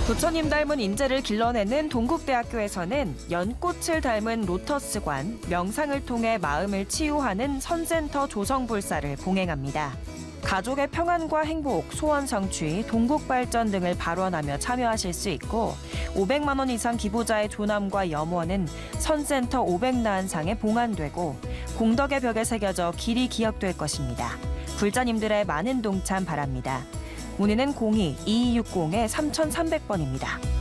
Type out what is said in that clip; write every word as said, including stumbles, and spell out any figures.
부처님 닮은 인재를 길러내는 동국대학교에서는 연꽃을 닮은 로터스관, 명상을 통해 마음을 치유하는 선센터 조성불사를 봉행합니다. 가족의 평안과 행복, 소원 성취, 동국 발전 등을 발언하며 참여하실 수 있고 오백만 원 이상 기부자의 조남과 염원은 선센터 오백나한상에 봉안되고 공덕의 벽에 새겨져 길이 기억될 것입니다. 불자님들의 많은 동참 바랍니다. 문의는 공이 이이육공 삼삼공 번입니다.